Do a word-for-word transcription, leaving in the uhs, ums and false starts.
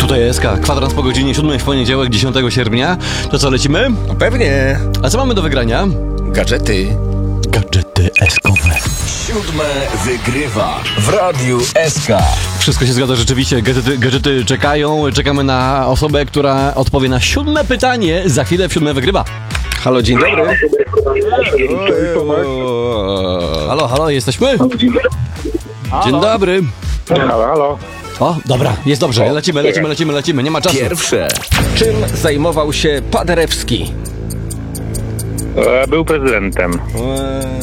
Tutaj S K, kwadrans po godzinie siódmej w poniedziałek, dziesiątego sierpnia. To co, lecimy? No pewnie. A co mamy do wygrania? Gadżety. Gadżety S-kowe. Siódme wygrywa w Radiu S K. Wszystko się zgadza, rzeczywiście. Gadżety, gadżety czekają. Czekamy na osobę, która odpowie na siódme pytanie. Za chwilę w siódme wygrywa. Halo, dzień dobry. Halo, halo, jesteśmy? Dzień dobry. Halo, halo. O, dobra, jest dobrze. Lecimy, lecimy, lecimy, lecimy. Nie ma czasu. Pierwsze. Czym zajmował się Paderewski? E, Był prezydentem.